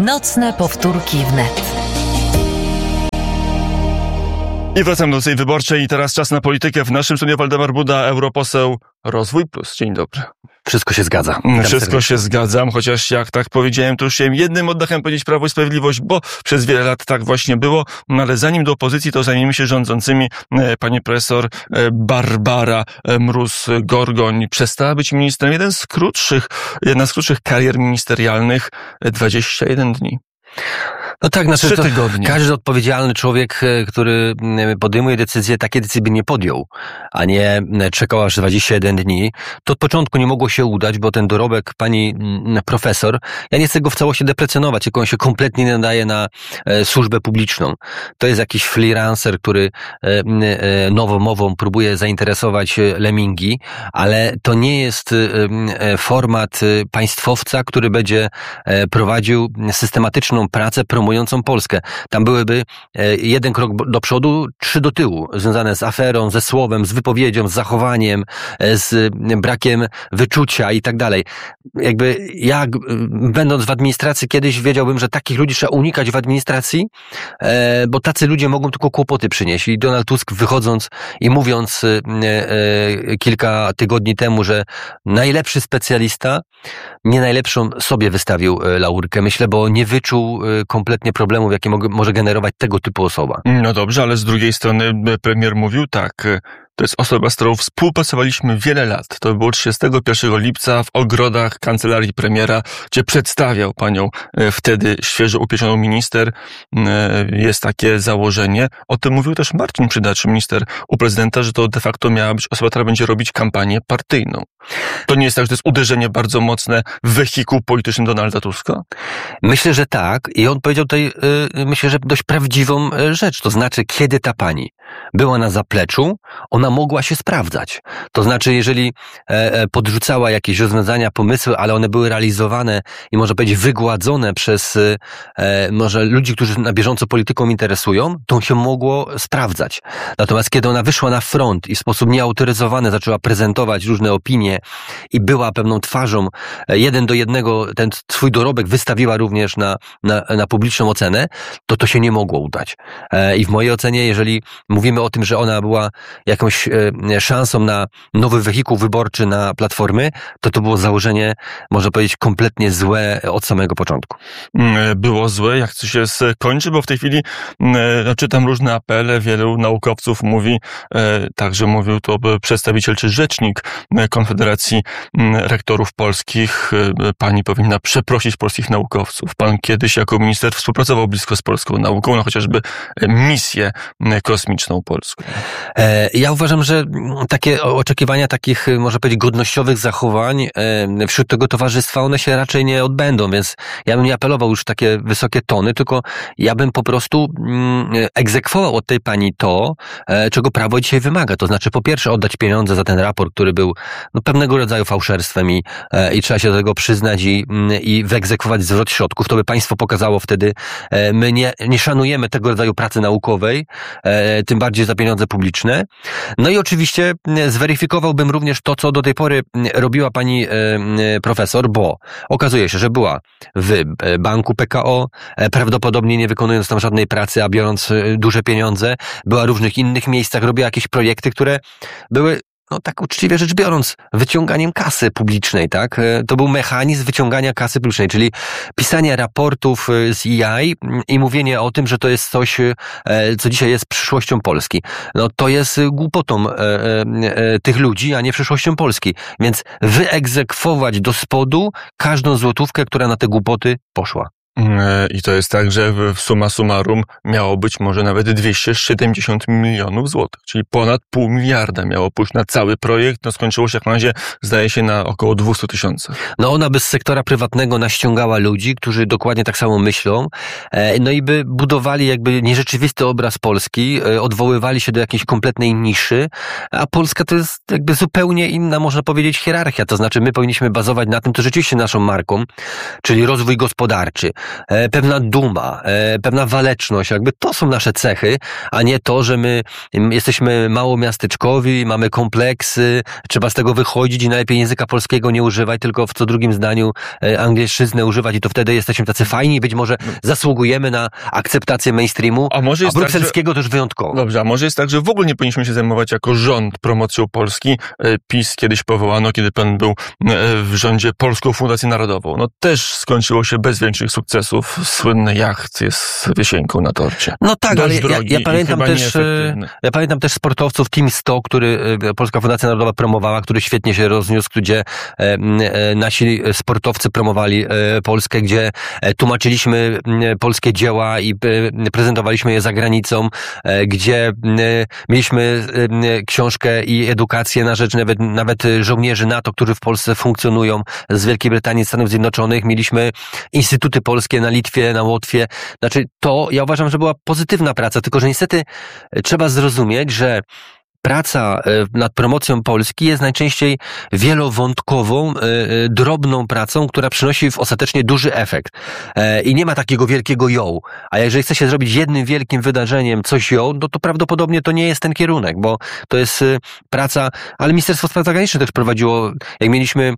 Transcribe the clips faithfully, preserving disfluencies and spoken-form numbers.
Nocne powtórki wnet. I wracam do tej wyborczej i teraz czas na politykę. W naszym studiu Waldemar Buda, europoseł Rozwój Plus. Dzień dobry. Wszystko się zgadza. Witam Wszystko serdecznie. się zgadzam, chociaż jak tak powiedziałem, to już chciałem jednym oddechem powiedzieć Prawo i Sprawiedliwość, bo przez wiele lat tak właśnie było. No ale zanim do opozycji, to zajmijmy się rządzącymi. Pani profesor Barbara Mróz-Gorgoń przestała być ministrem. Jeden z krótszych, jedna z krótszych karier ministerialnych, dwadzieścia jeden dni. No tak, znaczy Trzy to tygodnie. Każdy odpowiedzialny człowiek, który podejmuje decyzję, takie decyzje by nie podjął, a nie czekał aż dwadzieścia jeden dni. To od początku nie mogło się udać, bo ten dorobek pani profesor, ja nie chcę go w całości deprecjonować, tylko on się kompletnie nie nadaje na e, służbę publiczną. To jest jakiś freelancer, który e, e, nową mową próbuje zainteresować lemingi, ale to nie jest e, format państwowca, który będzie e, prowadził systematyczną pracę promującą Polskę. Tam byłyby jeden krok do przodu, trzy do tyłu, związane z aferą, ze słowem, z wypowiedzią, z zachowaniem, z brakiem wyczucia i tak dalej. Jakby ja, będąc w administracji kiedyś, wiedziałbym, że takich ludzi trzeba unikać w administracji, bo tacy ludzie mogą tylko kłopoty przynieść. I Donald Tusk, wychodząc i mówiąc kilka tygodni temu, że najlepszy specjalista, nie najlepszą sobie wystawił laurkę, myślę, bo nie wyczuł kompletnie problemów, jakie może generować tego typu osoba. No dobrze, ale z drugiej strony premier mówił tak, to jest osoba, z którą współpracowaliśmy wiele lat. To było trzydziestego pierwszego lipca w ogrodach kancelarii premiera, gdzie przedstawiał panią wtedy świeżo upieczoną minister. Jest takie założenie. O tym mówił też Marcin Przydaczy, minister u prezydenta, że to de facto miała być osoba, która będzie robić kampanię partyjną. To nie jest tak, że to jest uderzenie bardzo mocne w wehikuł polityczny Donalda Tuska? Myślę, że tak. I on powiedział tutaj, yy, myślę, że dość prawdziwą rzecz. To znaczy, kiedy ta pani była na zapleczu, ona mogła się sprawdzać. To znaczy, jeżeli e, podrzucała jakieś rozwiązania, pomysły, ale one były realizowane i można powiedzieć wygładzone przez e, może ludzi, którzy na bieżąco polityką interesują, to się mogło sprawdzać. Natomiast kiedy ona wyszła na front i w sposób nieautoryzowany zaczęła prezentować różne opinie i była pewną twarzą, e, jeden do jednego ten swój dorobek wystawiła również na, na, na publiczną ocenę, to to się nie mogło udać. E, I w mojej ocenie, jeżeli mówimy o tym, że ona była jakąś e, szansą na nowy wehikuł wyborczy na Platformy, to to było założenie, można powiedzieć, kompletnie złe od samego początku. Było złe, jak to się skończy, bo w tej chwili e, czytam różne apele, wielu naukowców mówi, e, także mówił to przedstawiciel czy rzecznik Konfederacji Rektorów Polskich, e, pani powinna przeprosić polskich naukowców. Pan kiedyś jako minister współpracował blisko z polską nauką, no chociażby misję kosmiczną polską. E, ja uważam, że takie oczekiwania takich, można powiedzieć, godnościowych zachowań e, wśród tego towarzystwa, one się raczej nie odbędą, więc ja bym nie apelował już w takie wysokie tony, tylko ja bym po prostu mm, egzekwował od tej pani to, e, czego prawo dzisiaj wymaga. To znaczy, po pierwsze, oddać pieniądze za ten raport, który był no, pewnego rodzaju fałszerstwem i, e, i trzeba się do tego przyznać i, i wyegzekwować zwrot środków. To by państwo pokazało wtedy, e, my nie, nie szanujemy tego rodzaju pracy naukowej, e, tym bardziej za pieniądze publiczne. No i oczywiście zweryfikowałbym również to, co do tej pory robiła pani profesor, bo okazuje się, że była w banku P K O, prawdopodobnie nie wykonując tam żadnej pracy, a biorąc duże pieniądze, była w różnych innych miejscach, robiła jakieś projekty, które były, no tak uczciwie rzecz biorąc, wyciąganiem kasy publicznej, tak? To był mechanizm wyciągania kasy publicznej, czyli pisanie raportów z E I i mówienie o tym, że to jest coś, co dzisiaj jest przyszłością Polski. No to jest głupotą e, e, tych ludzi, a nie przyszłością Polski. Więc wyegzekwować do spodu każdą złotówkę, która na te głupoty poszła. I to jest tak, że w summa summarum miało być może nawet dwieście siedemdziesiąt milionów złotych, czyli ponad pół miliarda miało pójść na cały projekt. No skończyło się jak na razie, zdaje się, na około dwieście tysiącach. No ona by z sektora prywatnego naściągała ludzi, którzy dokładnie tak samo myślą, no i by budowali jakby nierzeczywisty obraz Polski, odwoływali się do jakiejś kompletnej niszy, a Polska to jest jakby zupełnie inna, można powiedzieć, hierarchia. To znaczy my powinniśmy bazować na tym, to rzeczywiście naszą marką, czyli rozwój gospodarczy, e, pewna duma, e, pewna waleczność, jakby to są nasze cechy, a nie to, że my jesteśmy mało miasteczkowi, mamy kompleksy, trzeba z tego wychodzić i najlepiej języka polskiego nie używać, tylko w co drugim zdaniu e, angielszczyznę używać i to wtedy jesteśmy tacy fajni i być może zasługujemy na akceptację mainstreamu, a, może jest a brukselskiego tak, że... też wyjątkowo. Dobrze, a może jest tak, że w ogóle nie powinniśmy się zajmować jako rząd promocją Polski. PiS kiedyś powołano, kiedy pan był w rządzie, Polską Fundację Narodową. No też skończyło się bez większych sukcesów. Słynny jacht jest z wisienką na torcie. No tak, Dość ale ja, ja, pamiętam też, ja pamiętam też sportowców Team sto, który Polska Fundacja Narodowa promowała, który świetnie się rozniósł, gdzie e, e, nasi sportowcy promowali e, Polskę, gdzie e, tłumaczyliśmy e, polskie dzieła i e, prezentowaliśmy je za granicą, e, gdzie e, mieliśmy e, książkę i edukację na rzecz nawet, nawet żołnierzy NATO, którzy w Polsce funkcjonują, z Wielkiej Brytanii, Stanów Zjednoczonych. Mieliśmy instytuty polskie na Litwie, na Łotwie. Znaczy to, ja uważam, że była pozytywna praca, tylko że niestety trzeba zrozumieć, że praca nad promocją Polski jest najczęściej wielowątkową, drobną pracą, która przynosi ostatecznie duży efekt. I nie ma takiego wielkiego ją. A jeżeli chce się zrobić jednym wielkim wydarzeniem coś ją, no to prawdopodobnie to nie jest ten kierunek, bo to jest praca, ale Ministerstwo Spraw Zagranicznych też prowadziło, jak mieliśmy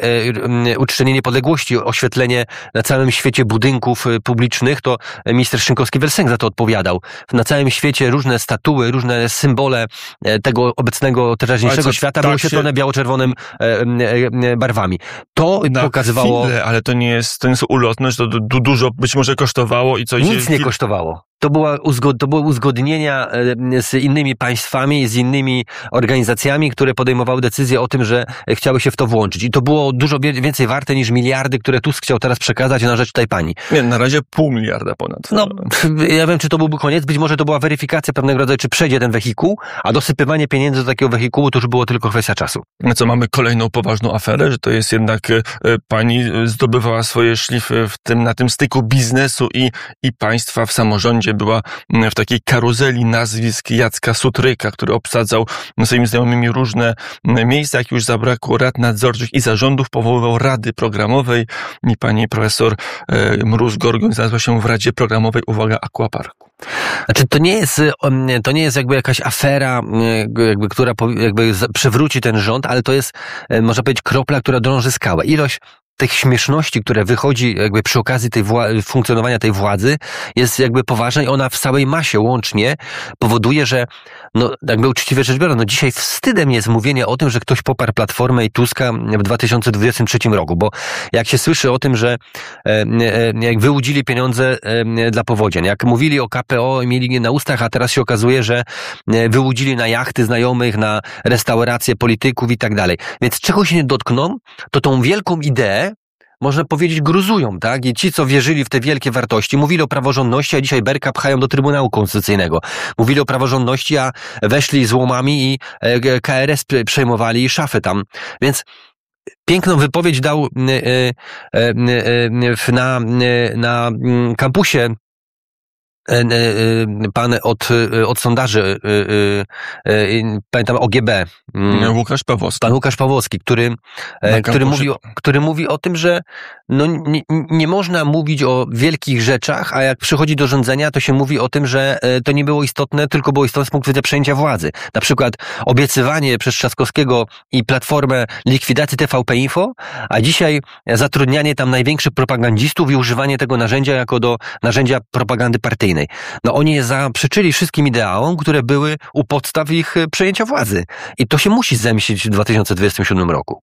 uczczenie niepodległości, oświetlenie na całym świecie budynków publicznych, to minister Szynkowski-Welsenk za to odpowiadał. Na całym świecie różne statuły, różne symbole tego obecnego, teraźniejszego co, świata tak były oświetlone się... biało-czerwonym e, e, barwami. To Na pokazywało... chwilę, ale to nie jest, to nie jest ulotne, że to du- dużo być może kosztowało i coś... Nic nie kosztowało. To, była uzgod- to były uzgodnienia z innymi państwami, z innymi organizacjami, które podejmowały decyzję o tym, że chciały się w to włączyć. I to było dużo więcej warte niż miliardy, które Tusk chciał teraz przekazać na rzecz Tajpani. Nie, na razie pół miliarda ponad. No, ja wiem, czy to byłby koniec. Być może to była weryfikacja pewnego rodzaju, czy przejdzie ten wehikuł, a dosypywanie pieniędzy do takiego wehikułu to już było tylko kwestia czasu. Co, mamy kolejną poważną aferę, że to jest jednak e, pani zdobywała swoje szlify w tym, na tym styku biznesu i, i państwa w samorządzie. Była w takiej karuzeli nazwisk Jacka Sutryka, który obsadzał swoimi znajomymi różne miejsca. Jak już zabrakło rad nadzorczych i zarządów, powoływał rady programowej i pani profesor Mróz-Gorgoń znalazła się w Radzie Programowej, uwaga, Aquaparku. Znaczy, to nie jest, to nie jest jakby jakaś afera, jakby, która jakby przewróci ten rząd, ale to jest, można powiedzieć, kropla, która drąży skałę. Ilość tych śmieszności, które wychodzi jakby przy okazji tej wła- funkcjonowania tej władzy, jest jakby poważna i ona w całej masie łącznie powoduje, że no jakby uczciwie rzecz biorąc, no dzisiaj wstydem jest mówienie o tym, że ktoś poparł Platformę i Tuska w dwa tysiące dwudziestym trzecim roku, bo jak się słyszy o tym, że e, e, jak wyłudzili pieniądze e, dla powodzian, jak mówili o K P O i mieli je na ustach, a teraz się okazuje, że e, wyłudzili na jachty znajomych, na restauracje polityków i tak dalej. Więc czego się nie dotkną, to tą wielką ideę można powiedzieć, gruzują, tak? I ci, co wierzyli w te wielkie wartości, mówili o praworządności, a dzisiaj berka pchają do Trybunału Konstytucyjnego. Mówili o praworządności, a weszli złomami i K R S przejmowali szafy tam. Więc piękną wypowiedź dał na, na kampusie pan od, od sondaży, pamiętam O G B. Łukasz Pawłowski. Pan Łukasz Pawłowski, który, który, mówi, który mówi o tym, że no nie, nie można mówić o wielkich rzeczach, a jak przychodzi do rządzenia, to się mówi o tym, że to nie było istotne, tylko było istotne z punktu widzenia przejęcia władzy. Na przykład obiecywanie przez Trzaskowskiego i Platformę likwidacji T V P Info, a dzisiaj zatrudnianie tam największych propagandzistów i używanie tego narzędzia jako do narzędzia propagandy partyjnej. No oni zaprzeczyli wszystkim ideałom, które były u podstaw ich przejęcia władzy. I to się musi zemścić w dwa tysiące dwudziestym siódmym roku.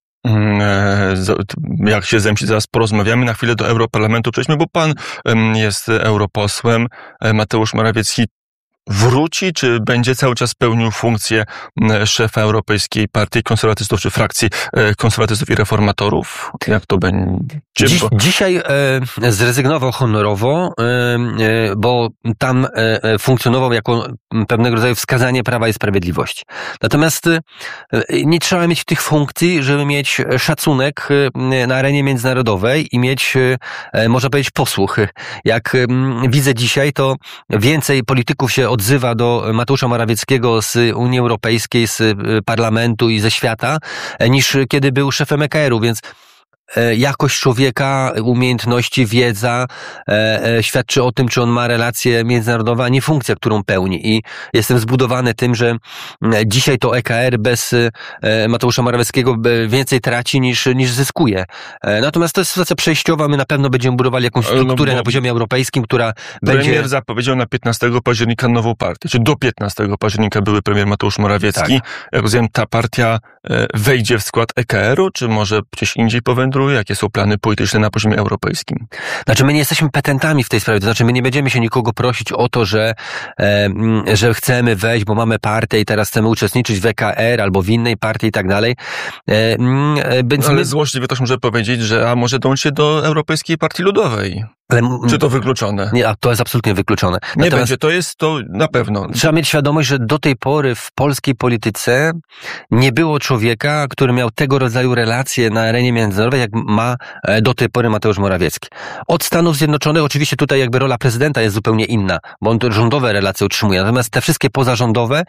Jak się zemści, zaraz porozmawiamy. Na chwilę do Europarlamentu przejdźmy, bo pan jest europosłem. Mateusz Morawiecki wróci, czy będzie cały czas pełnił funkcję szefa Europejskiej Partii Konserwatystów, czy frakcji konserwatystów i reformatorów? Jak to będzie? Dziś, dzisiaj e, zrezygnował honorowo, e, e, bo tam e, funkcjonował jako pewnego rodzaju wskazanie Prawa i Sprawiedliwości. Natomiast e, nie trzeba mieć tych funkcji, żeby mieć szacunek na arenie międzynarodowej i mieć, e, można powiedzieć, posłuch. Jak e, widzę dzisiaj, to więcej polityków się odzywa do Mateusza Morawieckiego z Unii Europejskiej, z Parlamentu i ze świata, niż kiedy był szefem E K R-u, więc jakość człowieka, umiejętności, wiedza świadczy o tym, czy on ma relacje międzynarodowe, a nie funkcja, którą pełni. I jestem zbudowany tym, że dzisiaj to E K R bez Mateusza Morawieckiego więcej traci niż, niż zyskuje. Natomiast to jest sytuacja przejściowa, my na pewno będziemy budowali jakąś strukturę no, na poziomie europejskim, która premier będzie... Premier zapowiedział na piętnastego października nową partię, czy do piętnastego października były premier Mateusz Morawiecki. Tak. Jak rozumiem, ta partia wejdzie w skład E K R-u, czy może gdzieś indziej powędruje? Jakie są plany polityczne na poziomie europejskim? Znaczy, my nie jesteśmy petentami w tej sprawie, to znaczy my nie będziemy się nikogo prosić o to, że, e, że chcemy wejść, bo mamy partię i teraz chcemy uczestniczyć w E K R albo w innej partii i tak dalej. E, więc Ale my... złośliwie też może powiedzieć, że a może dąży do Europejskiej Partii Ludowej. Ale, Czy to wykluczone? Nie, to jest absolutnie wykluczone. Nie Natomiast będzie, to jest to na pewno. Trzeba mieć świadomość, że do tej pory w polskiej polityce nie było człowieka, który miał tego rodzaju relacje na arenie międzynarodowej, jak ma do tej pory Mateusz Morawiecki. Od Stanów Zjednoczonych oczywiście tutaj jakby rola prezydenta jest zupełnie inna, bo on to rządowe relacje utrzymuje. Natomiast te wszystkie pozarządowe,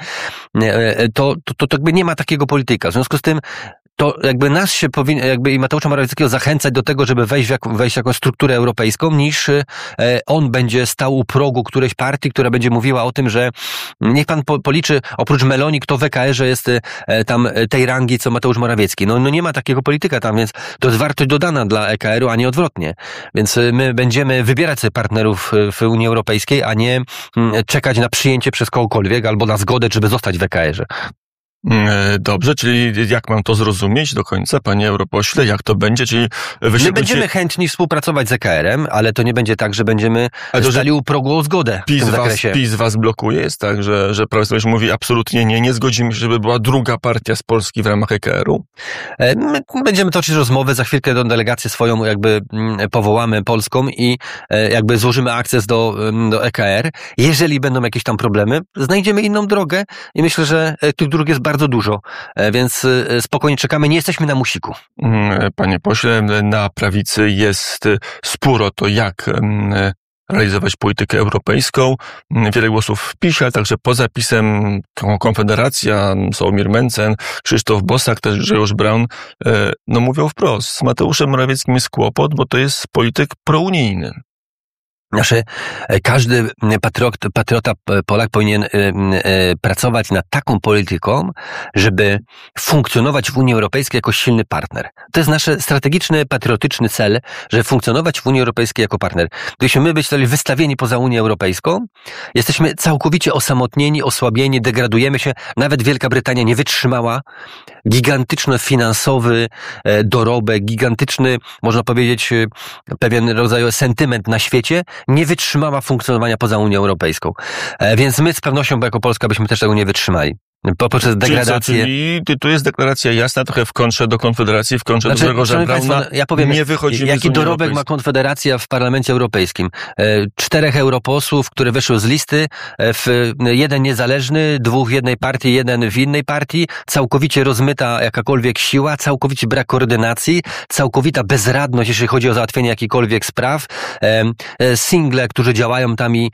to, to, to jakby nie ma takiego polityka. W związku z tym to jakby nas się powinno, jakby i Mateusza Morawieckiego zachęcać do tego, żeby wejść w, jak, wejść w jakąś strukturę europejską, niż e, on będzie stał u progu którejś partii, która będzie mówiła o tym, że niech pan po, policzy, oprócz Meloni, kto w E K R-ze jest e, tam tej rangi, co Mateusz Morawiecki. No, no nie ma takiego polityka tam, więc to jest wartość dodana dla E K R-u, a nie odwrotnie. Więc my będziemy wybierać sobie partnerów w Unii Europejskiej, a nie m, czekać na przyjęcie przez kogokolwiek albo na zgodę, żeby zostać w E K R-ze. Dobrze, czyli jak mam to zrozumieć do końca, panie europośle, jak to będzie? Czyli wy My będziemy chętni współpracować z E K R-em, ale to nie będzie tak, że będziemy to, stali u progu o zgodę PiS w tym was, zakresie. PiS was blokuje? Jest tak, że, że Prawo i Sprawiedliwość mówi absolutnie nie, nie zgodzimy się, żeby była druga partia z Polski w ramach E K R-u? My będziemy toczyć rozmowy, za chwilkę tę delegację swoją jakby powołamy polską i jakby złożymy akces do, do E K R. Jeżeli będą jakieś tam problemy, znajdziemy inną drogę i myślę, że tych dróg jest bardzo dużo, więc spokojnie czekamy, nie jesteśmy na musiku. Panie pośle, na prawicy jest spór o to, jak realizować politykę europejską. Wiele głosów w PiSie, ale także poza PiS-em Konfederacja, Sławomir Mencen, Krzysztof Bosak, też Grzegorz Braun, no mówią wprost, z Mateuszem Morawieckim jest kłopot, bo to jest polityk prounijny. Znaczy, każdy patriot, patriota Polak powinien y, y, pracować nad taką polityką, żeby funkcjonować w Unii Europejskiej jako silny partner. To jest nasz strategiczny, patriotyczny cel, żeby funkcjonować w Unii Europejskiej jako partner. Gdybyśmy my byli wystawieni poza Unię Europejską, jesteśmy całkowicie osamotnieni, osłabieni, degradujemy się. Nawet Wielka Brytania nie wytrzymała. Gigantyczny finansowy dorobek, gigantyczny, można powiedzieć, pewien rodzaj sentyment na świecie, nie wytrzymała funkcjonowania poza Unią Europejską. Więc my z pewnością, bo jako Polska, byśmy też tego nie wytrzymali. Poprzez degradację. Czyli, czyli tu jest deklaracja jasna, trochę w kontrze do Konfederacji, w kontrze znaczy, do Grzegorza Brauna. Ja powiem, nie wychodzimy jaki dorobek ma Konfederacja w Parlamencie Europejskim. Czterech europosłów, które wyszły z listy, w jeden niezależny, dwóch w jednej partii, jeden w innej partii, całkowicie rozmyta jakakolwiek siła, całkowicie brak koordynacji, całkowita bezradność, jeśli chodzi o załatwienie jakichkolwiek spraw. Single, którzy działają tam i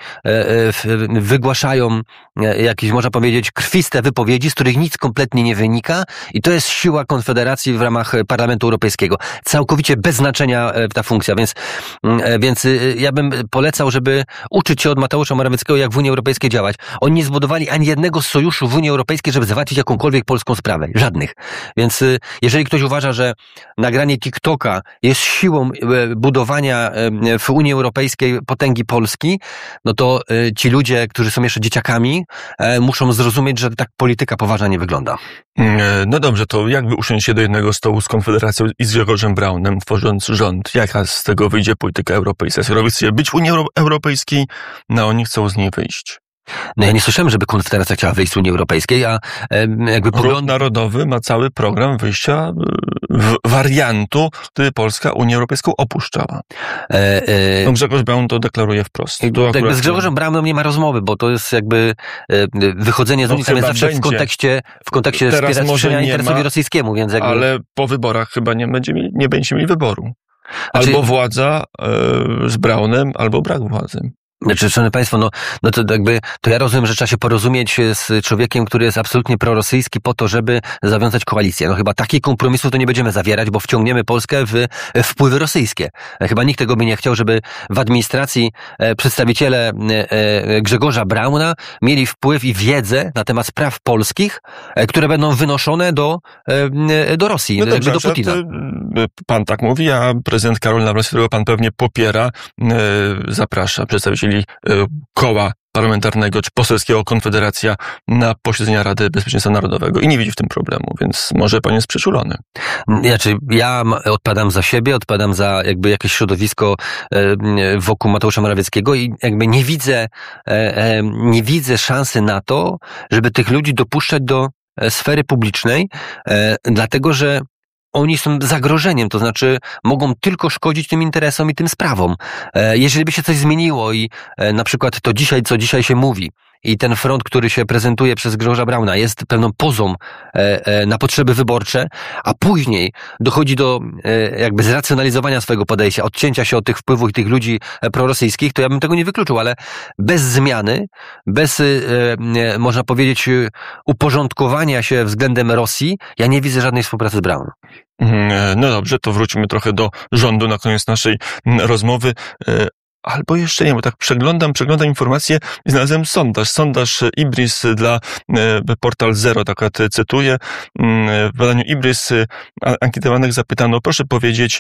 wygłaszają jakieś, można powiedzieć, krwiste wypowiedzi, z których nic kompletnie nie wynika i to jest siła Konfederacji w ramach Parlamentu Europejskiego. Całkowicie bez znaczenia ta funkcja, więc, więc ja bym polecał, żeby uczyć się od Mateusza Morawieckiego, jak w Unii Europejskiej działać. Oni nie zbudowali ani jednego sojuszu w Unii Europejskiej, żeby załatwić jakąkolwiek polską sprawę. Żadnych. Więc jeżeli ktoś uważa, że nagranie TikToka jest siłą budowania w Unii Europejskiej potęgi Polski, no to ci ludzie, którzy są jeszcze dzieciakami, muszą zrozumieć, że tak polityka poważna nie wygląda. No dobrze, to jakby usiąść się do jednego stołu z Konfederacją i z Grzegorzem Braunem, tworząc rząd, jaka z tego wyjdzie polityka europejska? Robić sobie być w Unii Euro- Europejskiej, no oni chcą z niej wyjść. No ja nie słyszałem, żeby Konfederacja chciała wyjść z Unii Europejskiej, a jakby pogląd... Ruch Narodowy ma cały program wyjścia w wariantu, który Polska Unię Europejską opuszczała. E, e... No Grzegorz Braun to deklaruje wprost. To tak, z Grzegorzem Braunem nie ma rozmowy, bo to jest jakby wychodzenie z Unii, no, tam jest zawsze w kontekście, w kontekście wspierania interesowi rosyjskiemu. Więc jakby... Ale po wyborach chyba nie będzie mieli, nie będziecie mieli wyboru. Albo znaczy... władza e, z Braunem, albo brak władzy. Znaczy, szanowni państwo, no, no to jakby, to ja rozumiem, że trzeba się porozumieć z człowiekiem, który jest absolutnie prorosyjski po to, żeby zawiązać koalicję. No chyba takich kompromisów to nie będziemy zawierać, bo wciągniemy Polskę w wpływy rosyjskie. Chyba nikt tego by nie chciał, żeby w administracji przedstawiciele Grzegorza Brauna mieli wpływ i wiedzę na temat spraw polskich, które będą wynoszone do, do Rosji, no dobrze, do Putina. Pan tak mówi, a prezydent Karol Nawrocki, którego pan pewnie popiera, zaprasza przedstawicieli koła parlamentarnego czy poselskiego Konfederacja na posiedzenia Rady Bezpieczeństwa Narodowego i nie widzi w tym problemu, więc może pan jest przeczulony. Znaczy, ja odpowiadam za siebie, odpowiadam za jakby jakieś środowisko wokół Mateusza Morawieckiego i jakby nie widzę, nie widzę szansy na to, żeby tych ludzi dopuszczać do sfery publicznej, dlatego że oni są zagrożeniem, to znaczy mogą tylko szkodzić tym interesom i tym sprawom. Jeżeli by się coś zmieniło i na przykład to dzisiaj, co dzisiaj się mówi, i ten front, który się prezentuje przez Grzegorza Brauna, jest pewną pozą na potrzeby wyborcze, a później dochodzi do jakby zracjonalizowania swojego podejścia, odcięcia się od tych wpływów i tych ludzi prorosyjskich, to ja bym tego nie wykluczył, ale bez zmiany, bez, można powiedzieć, uporządkowania się względem Rosji, ja nie widzę żadnej współpracy z Braunem. No dobrze, to wróćmy trochę do rządu na koniec naszej rozmowy. Albo jeszcze nie, bo tak przeglądam, przeglądam informacje i znalazłem sondaż. Sondaż Ibris dla Portal Zero, tak cytuję. W badaniu Ibris ankietowanych zapytano, proszę powiedzieć,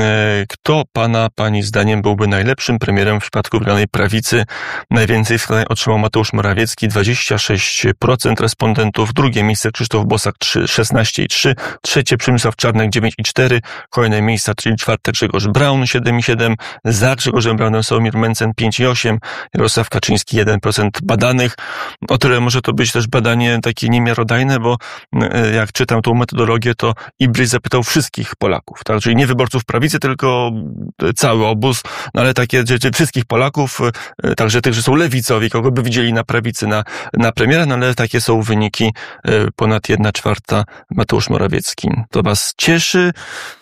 kto pana, pani zdaniem byłby najlepszym premierem w przypadku wygranej prawicy. Najwięcej wskazań otrzymał Mateusz Morawiecki, dwadzieścia sześć procent respondentów. Drugie miejsce Krzysztof Bosak, szesnaście przecinek trzy. Trzecie Przemysław Czarnek, dziewięć przecinek cztery. Kolejne miejsca, czyli czwarte Grzegorz Braun, siedem przecinek siedem. Za Grzegorzem Braunem Sławomir Mencen pięć przecinek osiem, Jarosław Kaczyński jeden procent badanych. O tyle może to być też badanie takie niemiarodajne, bo jak czytam tą metodologię, to Ibris zapytał wszystkich Polaków, tak? Czyli nie wyborców prawicy, tylko cały obóz, no ale takie rzeczy wszystkich Polaków, także tych, że są lewicowi, kogo by widzieli na prawicy, na, na premiera, no ale takie są wyniki, ponad jedna czwarta Mateusz Morawiecki. To was cieszy?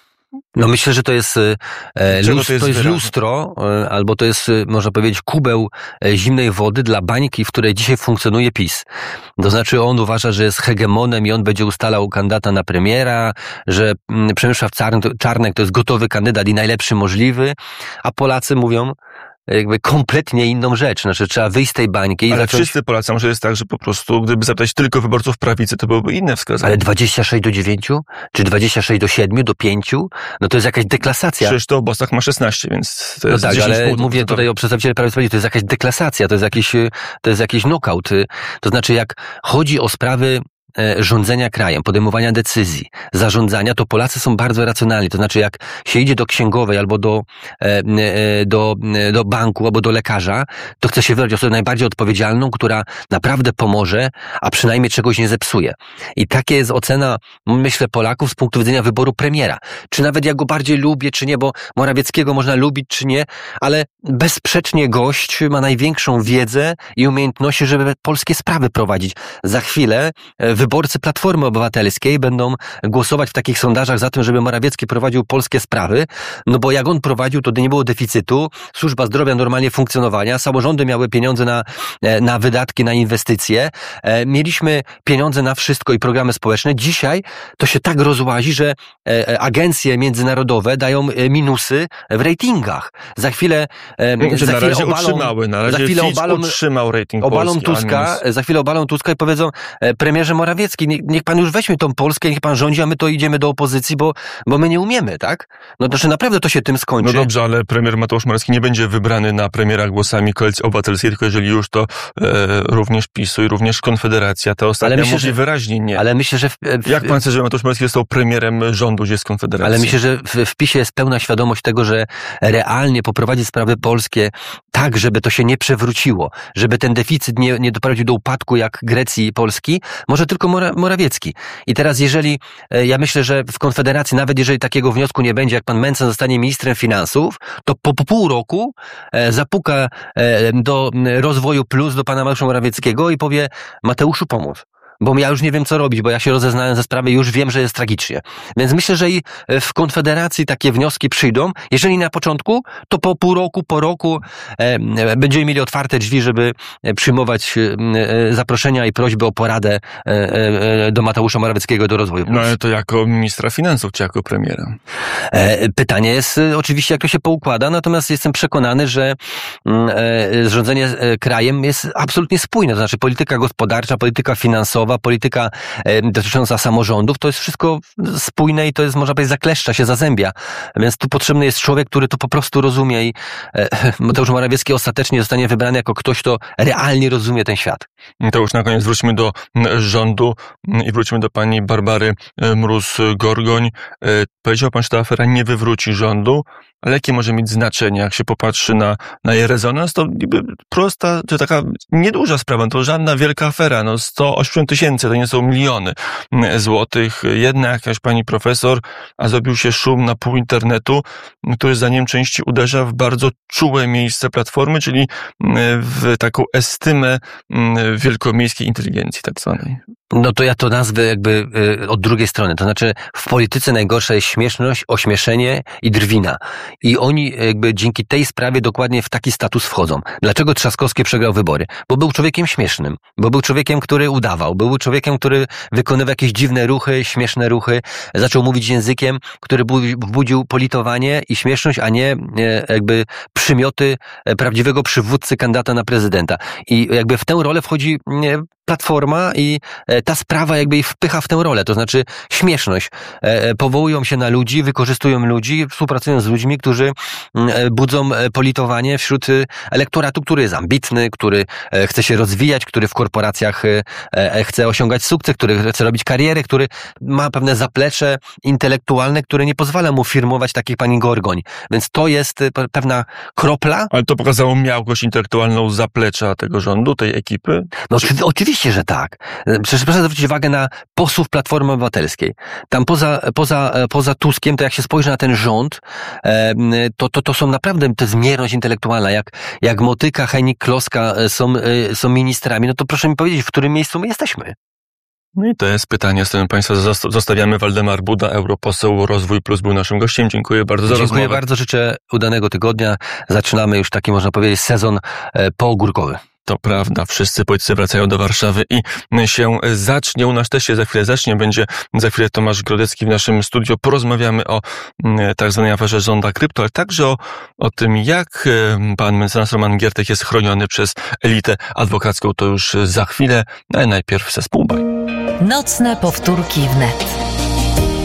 No myślę, że to jest, e, lustro, to jest, to jest lustro, e, albo to jest, można powiedzieć, kubeł e, zimnej wody dla bańki, w której dzisiaj funkcjonuje PiS. To znaczy on uważa, że jest hegemonem i on będzie ustalał kandydata na premiera, że m, Przemysław Czarnek to jest gotowy kandydat i najlepszy możliwy, a Polacy mówią jakby kompletnie inną rzecz. Znaczy trzeba wyjść z tej bańki i ale zacząć... wszyscy Polacy, może jest tak, że po prostu gdyby zapytać tylko wyborców prawicy, to byłoby inne wskazanie. Ale dwadzieścia sześć do dziewięciu? Czy dwadzieścia sześć do siedmiu? Do pięciu? No to jest jakaś deklasacja. Przecież to Bosak ma szesnaście, więc to jest no tak, dziesięć ale punktów, mówię to... tutaj o przedstawicielu Prawa i Sprawiedliwości, to jest jakaś deklasacja, to jest jakiś, to jest jakiś knockout. To znaczy jak chodzi o sprawy rządzenia krajem, podejmowania decyzji, zarządzania, to Polacy są bardzo racjonalni. To znaczy, jak się idzie do księgowej albo do, do, do banku, albo do lekarza, to chce się wybrać osobę najbardziej odpowiedzialną, która naprawdę pomoże, a przynajmniej czegoś nie zepsuje. I takie jest ocena, myślę, Polaków z punktu widzenia wyboru premiera. Czy nawet ja go bardziej lubię, czy nie, bo Morawieckiego można lubić, czy nie, ale bezsprzecznie gość ma największą wiedzę i umiejętności, żeby polskie sprawy prowadzić. Za chwilę wyborcy Platformy Obywatelskiej będą głosować w takich sondażach za tym, żeby Morawiecki prowadził polskie sprawy, no bo jak on prowadził, to nie było deficytu, służba zdrowia normalnie funkcjonowania, samorządy miały pieniądze na, na wydatki, na inwestycje, mieliśmy pieniądze na wszystko i programy społeczne. Dzisiaj to się tak rozłazi, że agencje międzynarodowe dają minusy w ratingach. Za chwilę, Znaczy, za na chwilę razie obalą, utrzymały, na razie za chwilę Fitch obalą, utrzymał rating obalą Polski, Tuska, za chwilę obalą Tuska i powiedzą, premierze Morawiecki, niech, niech pan już weźmie tą Polskę, niech pan rządzi, a my to idziemy do opozycji, bo, bo my nie umiemy, tak? No to, że naprawdę to się tym skończy. No dobrze, ale premier Mateusz Morawiecki nie będzie wybrany na premiera głosami Koalicji Obywatelskiej, tylko jeżeli już, to e, również PiSu i również Konfederacja. To ostatnia myślę, mówi że, wyraźnie nie. Ale myślę, że... W, w, Jak pan chce, żeby Mateusz Morawiecki został premierem rządu, gdzie jest Konfederacja? Ale myślę, że w, w PiSie jest pełna świadomość tego, że realnie poprowadzić sprawy polskie tak, żeby to się nie przewróciło, żeby ten deficyt nie, nie doprowadził do upadku jak Grecji i Polski, może tylko Mora, Morawiecki. I teraz jeżeli, ja myślę, że w Konfederacji, nawet jeżeli takiego wniosku nie będzie, jak pan Mencen zostanie ministrem finansów, to po, po pół roku e, zapuka e, do Rozwoju Plus, do pana Mateusza Morawieckiego i powie: Mateuszu, pomóż. bo ja już nie wiem, co robić, bo ja się rozeznałem ze sprawy i już wiem, że jest tragicznie. Więc myślę, że i w Konfederacji takie wnioski przyjdą. Jeżeli na początku, to po pół roku, po roku e, będziemy mieli otwarte drzwi, żeby przyjmować e, zaproszenia i prośby o poradę e, e, do Mateusza Morawieckiego do rozwoju. No ale to jako ministra finansów, czy jako premiera? E, pytanie jest e, oczywiście, jak to się poukłada, natomiast jestem przekonany, że e, rządzenie e, krajem jest absolutnie spójne. To znaczy polityka gospodarcza, polityka finansowa, polityka e, dotycząca samorządów, to jest wszystko spójne i to jest, można powiedzieć, zakleszcza się, zazębia. Więc tu potrzebny jest człowiek, który to po prostu rozumie i e, Mateusz Morawiecki ostatecznie zostanie wybrany jako ktoś, kto realnie rozumie ten świat. To już na koniec wróćmy do rządu i wróćmy do pani Barbary Mróz-Gorgoń. Powiedział pan, że ta afera nie wywróci rządu, ale jakie może mieć znaczenie, jak się popatrzy na, na jej rezonans, to niby prosta, to taka nieduża sprawa, to żadna wielka afera, no sto osiemdziesiąt tysięcy, to nie są miliony złotych. Jedna jakaś pani profesor, a zrobił się szum na pół internetu, który zdaniem części uderza w bardzo czułe miejsce Platformy, czyli w taką estymę wielkomiejskiej inteligencji tak zwanej. No to ja to nazwę jakby y, od drugiej strony. To znaczy w polityce najgorsza jest śmieszność, ośmieszenie i drwina. I oni jakby dzięki tej sprawie dokładnie w taki status wchodzą. Dlaczego Trzaskowski przegrał wybory? Bo był człowiekiem śmiesznym. Bo był człowiekiem, który udawał. Był człowiekiem, który wykonywał jakieś dziwne ruchy, śmieszne ruchy. Zaczął mówić językiem, który budził politowanie i śmieszność, a nie jakby przymioty prawdziwego przywódcy kandydata na prezydenta. I jakby w tę rolę wchodzi Platforma i ta sprawa jakby ich wpycha w tę rolę, to znaczy śmieszność. Powołują się na ludzi, wykorzystują ludzi, współpracują z ludźmi, którzy budzą politowanie wśród elektoratu, który jest ambitny, który chce się rozwijać, który w korporacjach chce osiągać sukces, który chce robić karierę, który ma pewne zaplecze intelektualne, które nie pozwala mu firmować takich pani Gorgoń. Więc to jest pewna kropla. Ale to pokazało miałkość intelektualną zaplecza tego rządu, tej ekipy? No czy... oczywiście, że tak. Przecież proszę zwrócić uwagę na posłów Platformy Obywatelskiej. Tam poza, poza, poza Tuskiem, to jak się spojrzy na ten rząd, to, to, to są naprawdę, to jest zmierność intelektualna. Jak, jak Motyka, Henik, Kloska są, są ministrami, no to proszę mi powiedzieć, w którym miejscu my jesteśmy? No i to jest pytanie, z którym Państwa zostawiamy. Waldemar Buda, europoseł Rozwój Plus, był naszym gościem. Dziękuję bardzo za Dziękuję rozmowę. Dziękuję bardzo, życzę udanego tygodnia. Zaczynamy już taki, można powiedzieć, sezon poogórkowy. To prawda, wszyscy politycy wracają do Warszawy i się zacznie, u nas też się za chwilę zacznie, będzie za chwilę Tomasz Grodecki w naszym studiu. Porozmawiamy o tak zwanej aferze Zonda Krypto, ale także o, o tym, jak pan mecenas Roman Giertych jest chroniony przez elitę adwokacką. To już za chwilę, ale najpierw zespół Baj. Nocne powtórki wnet.